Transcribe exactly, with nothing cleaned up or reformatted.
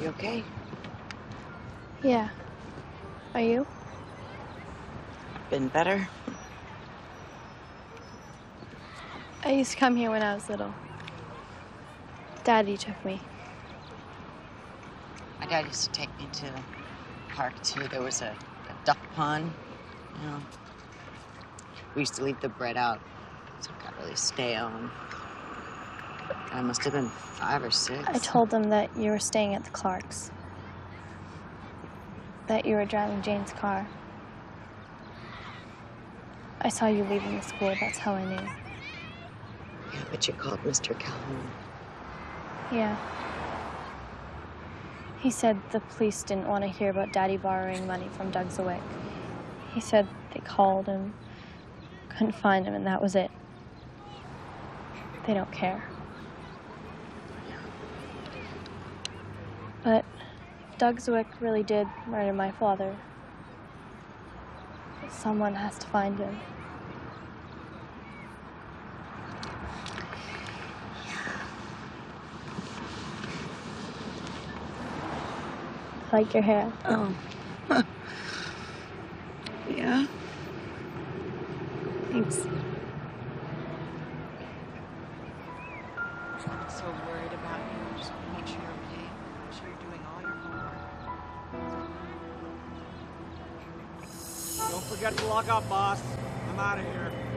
You okay? Yeah. Are you? Been better? I used to come here when I was little. Daddy took me. My dad used to take me to the park, too. There was a, a duck pond, you know. We used to leave the bread out, so it got really stale. And I must have been five or six. I told them that you were staying at the Clarks. That you were driving Jane's car. I saw you leaving the school, that's how I knew. Yeah, but you called Mister Calhoun. Yeah. He said the police didn't want to hear about Daddy borrowing money from Doug Zwick. He said they called and couldn't find him, and that was it. They don't care. But if Doug Zwick really did murder my father, someone has to find him. I like your hair. Oh. Yeah? Thanks. I'm so worried about you. Just want to make sure you're okay. Make sure you're doing all your homework. Don't forget to log up, boss. I'm out of here.